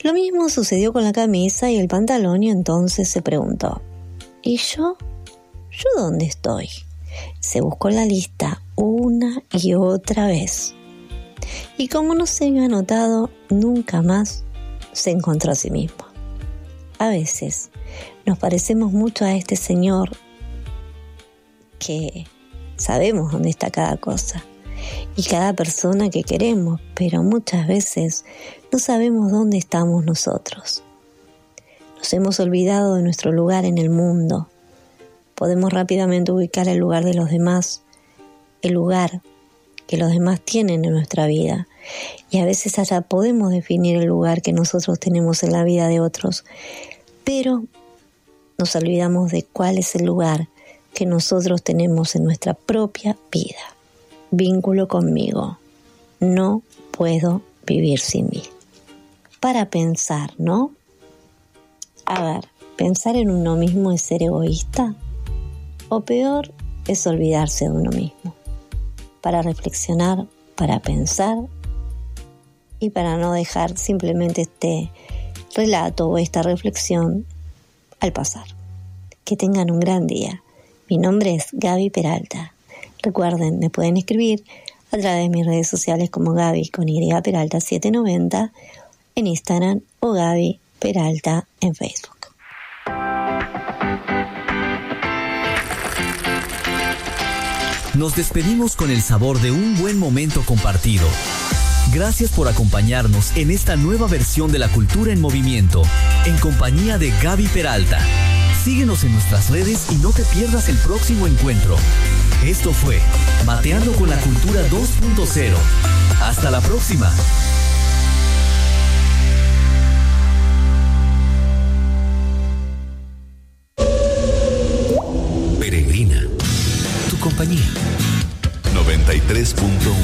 Lo mismo sucedió con la camisa y el pantalón y entonces se preguntó, ¿y yo? ¿Yo dónde estoy? Se buscó la lista una y otra vez. Y como no se había notado, nunca más se encontró a sí mismo. A veces nos parecemos mucho a este señor que sabemos dónde está cada cosa y cada persona que queremos, pero muchas veces no sabemos dónde estamos nosotros. Nos hemos olvidado de nuestro lugar en el mundo. Podemos rápidamente ubicar el lugar de los demás, el lugar que los demás tienen en nuestra vida. Y a veces hasta podemos definir el lugar que nosotros tenemos en la vida de otros, pero nos olvidamos de cuál es el lugar que nosotros tenemos en nuestra propia vida. Vínculo conmigo. No puedo vivir sin mí. Para pensar, ¿no? A ver, ¿pensar en uno mismo es ser egoísta? O peor, es olvidarse de uno mismo. Para reflexionar, para pensar y para no dejar simplemente este relato o esta reflexión al pasar. Que tengan un gran día. Mi nombre es Gaby Peralta. Recuerden, me pueden escribir a través de mis redes sociales como Gaby con Y Peralta 790 en Instagram o Gaby Peralta en Facebook. Nos despedimos con el sabor de un buen momento compartido. Gracias por acompañarnos en esta nueva versión de La Cultura en Movimiento, en compañía de Gaby Peralta. Síguenos en nuestras redes y no te pierdas el próximo encuentro. Esto fue Mateando con la Cultura 2.0. Hasta la próxima. Peregrina, tu compañía. 93.1